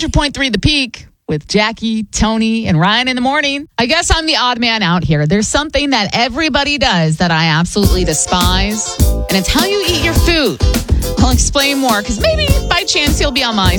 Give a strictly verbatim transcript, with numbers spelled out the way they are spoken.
hundred point three The Peak with Jackie, Tony, and Ryan in the morning. I guess I'm the odd man out here. There's something that everybody does that I absolutely despise, and it's how you eat your food. I'll explain more because maybe by chance you'll be on my